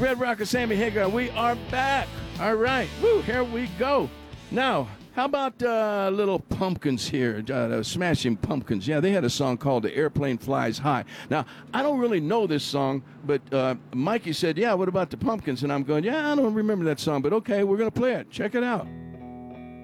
Red Rocker, Sammy Hagar. We are back. All right. Woo, here we go. Now, how about Little Pumpkins here, Smashing Pumpkins? Yeah, they had a song called The Airplane Flies High. Now, I don't really know this song, but Mikey said, yeah, what about the Pumpkins? And I'm going, yeah, I don't remember that song, but okay, we're going to play it. Check it out.